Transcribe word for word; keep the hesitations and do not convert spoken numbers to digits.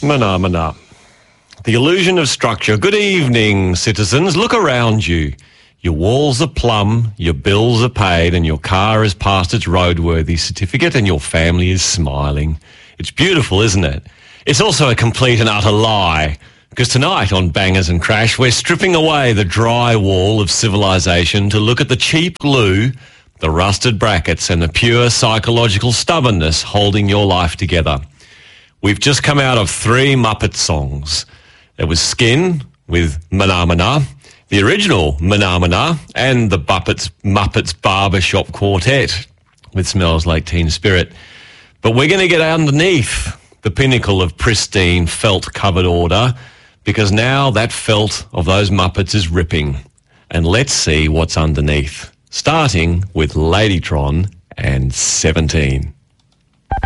Mana mana. The illusion of structure. Good evening, citizens. Look around you. Your walls are plumb, your bills are paid, and your car has passed its roadworthy certificate, and your family is smiling. It's beautiful, isn't it? It's also a complete and utter lie, because tonight on Bangers and Crash, we're stripping away the dry wall of civilization to look at the cheap glue, the rusted brackets, and the pure psychological stubbornness holding your life together. We've just come out of three Muppet songs. There was Skin with Mana Mana, the original Mana Mana, and the Muppets, Muppets Barbershop Quartet with Smells Like Teen Spirit. But we're going to get underneath the pinnacle of pristine felt-covered order, because now that felt of those Muppets is ripping. And let's see what's underneath, starting with Ladytron and seventeen.